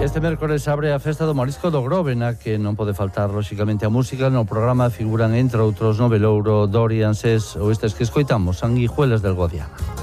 Este mércores abre a festa do Marisco do Grove, na que non pode faltar, lóxicamente, a música. No programa figuran, entre outros, Novelouro, Dorian, Sés ou estes que escoitamos, Sanguijuelas del Guadiana.